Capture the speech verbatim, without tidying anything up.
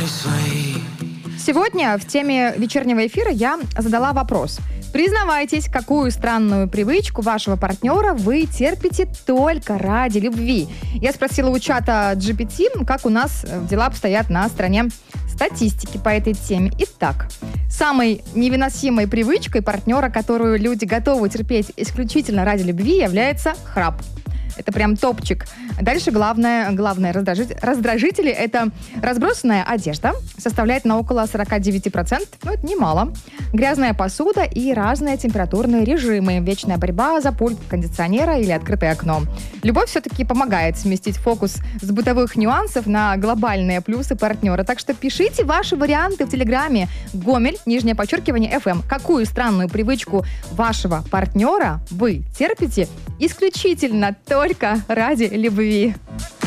Сегодня в теме вечернего эфира я задала вопрос. Признавайтесь, какую странную привычку вашего партнера вы терпите только ради любви. Я спросила у чата джи пи ти, как у нас дела обстоят на стороне статистики по этой теме. Итак, самой невыносимой привычкой партнера, которую люди готовы терпеть исключительно ради любви, является храп. Это прям топчик. Дальше главное, главное раздражитель, раздражители – это разбросанная одежда, составляет на около сорок девять процентов, ну это немало. Грязная посуда и разные температурные режимы, вечная борьба за пульт кондиционера или открытое окно. Любовь все-таки помогает сместить фокус с бытовых нюансов на глобальные плюсы партнера. Так что пишите ваши варианты в Телеграме Гомель, нижнее подчеркивание, эф эм. Какую странную привычку вашего партнера вы терпите исключительно только ради любви?